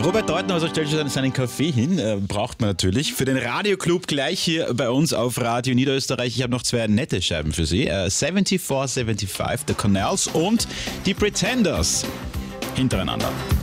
Robert Deutner stellt schon seinen Kaffee hin, braucht man natürlich. Für den Radioclub gleich hier bei uns auf Radio Niederösterreich. Ich habe noch zwei nette Scheiben für Sie. 74, 75, The Canals und die Pretenders hintereinander.